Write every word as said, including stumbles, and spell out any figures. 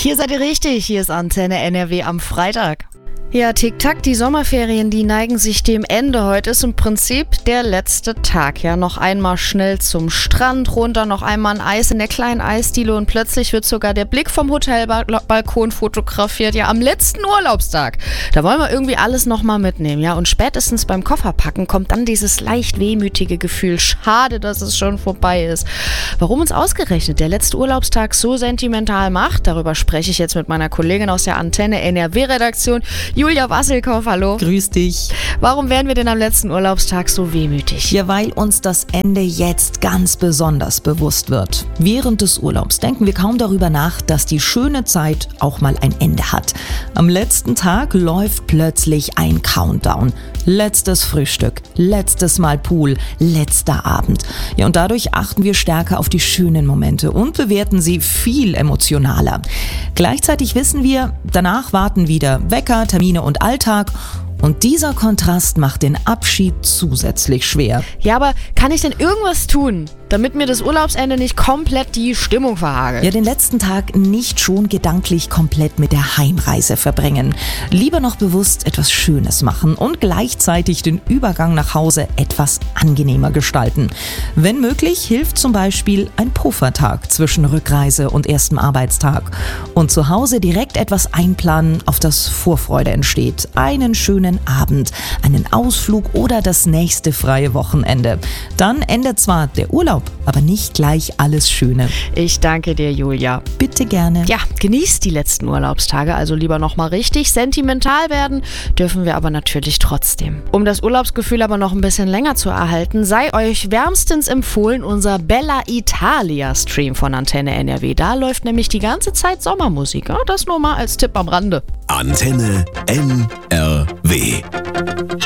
Hier seid ihr richtig, hier ist Antenne N R W am Freitag. Ja, Tick-Tack, die Sommerferien, die neigen sich dem Ende. Heute ist im Prinzip der letzte Tag. Ja, noch einmal schnell zum Strand runter, noch einmal ein Eis in der kleinen Eisdiele und plötzlich wird sogar der Blick vom Hotelbalkon fotografiert. Ja, am letzten Urlaubstag. Da wollen wir irgendwie alles nochmal mitnehmen, ja. Und spätestens beim Kofferpacken kommt dann dieses leicht wehmütige Gefühl. Schade, dass es schon vorbei ist. Warum uns ausgerechnet der letzte Urlaubstag so sentimental macht, darüber spreche ich jetzt mit meiner Kollegin aus der Antenne N R W-Redaktion, Julia Wassilkow, hallo. Grüß dich. Warum werden wir denn am letzten Urlaubstag so wehmütig? Ja, weil uns das Ende jetzt ganz besonders bewusst wird. Während des Urlaubs denken wir kaum darüber nach, dass die schöne Zeit auch mal ein Ende hat. Am letzten Tag läuft plötzlich ein Countdown. Letztes Frühstück, letztes Mal Pool, letzter Abend. Ja, und dadurch achten wir stärker auf die schönen Momente und bewerten sie viel emotionaler. Gleichzeitig wissen wir, danach warten wieder Wecker, Termine und Alltag. Und dieser Kontrast macht den Abschied zusätzlich schwer. Ja, aber kann ich denn irgendwas tun, damit mir das Urlaubsende nicht komplett die Stimmung verhagelt? Ja, den letzten Tag nicht schon gedanklich komplett mit der Heimreise verbringen. Lieber noch bewusst etwas Schönes machen und gleichzeitig den Übergang nach Hause etwas angenehmer gestalten. Wenn möglich, hilft zum Beispiel ein Puffertag zwischen Rückreise und erstem Arbeitstag. Und zu Hause direkt etwas einplanen, auf das Vorfreude entsteht. Einen schönen Abend, einen Ausflug oder das nächste freie Wochenende. Dann endet zwar der Urlaub, aber nicht gleich alles Schöne. Ich danke dir, Julia. Bitte gerne. Ja, genießt die letzten Urlaubstage, also lieber nochmal richtig. Sentimental werden dürfen wir aber natürlich trotzdem. Um das Urlaubsgefühl aber noch ein bisschen länger zu erhalten, sei euch wärmstens empfohlen unser Bella Italia Stream von Antenne N R W. Da läuft nämlich die ganze Zeit Sommermusik. Ja, das nur mal als Tipp am Rande. Antenne N R W